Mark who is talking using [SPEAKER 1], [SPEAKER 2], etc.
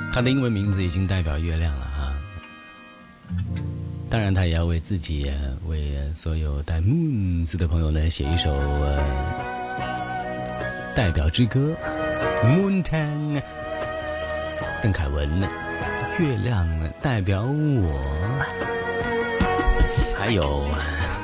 [SPEAKER 1] 他的英文名字已经代表月亮了哈。当然，他也要为自己、为所有带 moons 的朋友呢写一首代表之歌。Moontang， 邓凯文，月亮代表我。还有